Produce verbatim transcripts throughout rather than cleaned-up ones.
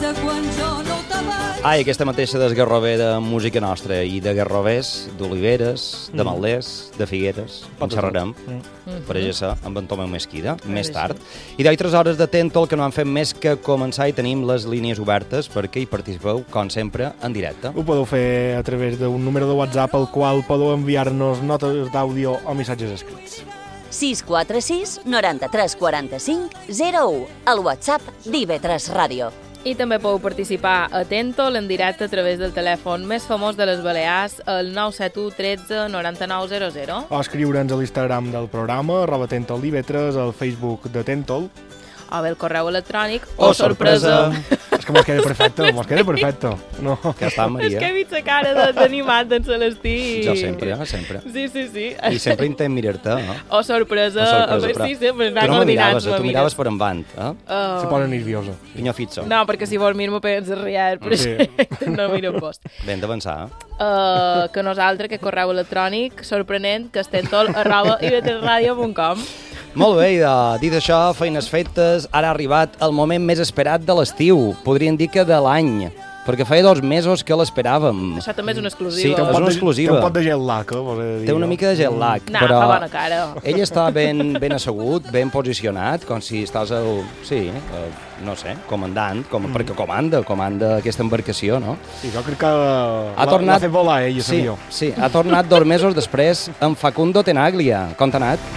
casa quan jo no te veig. Ai, aquesta mateixa desgarrover de música nostra i de garrovers, d'oliveres, de malders, de figueres. En xerrarem, Mm. per això, amb en Tomeu Mesquida, més tard. I d'altres hores de Tentol que no han fet més que començar i tenim les línies obertes perquè hi participeu, com sempre, en directe. Ho podeu fer a través d'un número de WhatsApp al qual podeu enviar-nos notes d'àudio o missatges escrits. sis quatre sis noranta-tres quaranta-cinc zero u, el WhatsApp d'I V tres Ràdio. I també podeu participar a Tentol en directe a través del telèfon més famós de les Balears, el nou set u tretze noranta-nou zero zero. O escriure'ns a l'Instagram del programa, arroba Tentol I V tres, al Facebook de Tentol. O bé el correu electrònic. O sorpresa. És que mos queda perfecte, mos queda perfecte. No. Que està, És Maria. que he vist la cara de- d'animat d'en Celestí. Jo sempre, sempre. Sí, sí, sí. I sempre intent mirar-te, no? O sorpresa. O sorpresa, A veure, però sí, sempre tu no me coordinats, miraves, eh? me tu miraves per envant, eh? Oh. Se posa nerviosa. Pinyó fitxo. No, perquè si vols mir-me pensa riar, però Sí. no miro en post. Ben d'avançar, eh? Uh, que nosaltres, que correu electrònic, sorprenent, que estem tot arroba i v tres ràdio punt com. Molt bé, i de, dit això, feines fetes, ara ha arribat el moment més esperat de l'estiu. Podríem dir que de l'any, perquè feia dos mesos que l'esperàvem. Això també és una Sí, exclusiva. és una Pot de- exclusiva. Té un pot de gel lag, eh? vos he de dir, Té una no? mica de jet lag, Nah, però fa bona cara. ell està ben, ben assegut, ben posicionat, com si estàs al... Sí, eh, no sé, comandant, com, mm. perquè comanda, comanda aquesta embarcació, no? Sí, jo crec que l'ha Ha tornat... l'ha fet volar ell, sí, l'avió. sí, ha tornat dos mesos després amb Facundo Tenaglia. Com t'ha anat?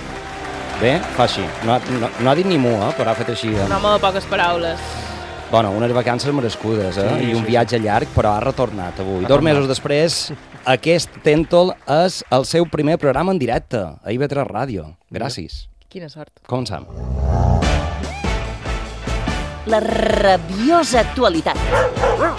Bé, fa així. No, ha- no, no ha dit ni mu, eh, però ha fet així. Eh? Un home de poques paraules. Bueno, unes vacances merescudes, eh? Sí, I un sí, viatge llarg, però ha retornat avui. Ha Dos tornat. mesos després, aquest Tentol és el seu primer programa en directe, a I V tres Ràdio. Gràcies. Quina sort. Comencem. La rabiosa actualitat.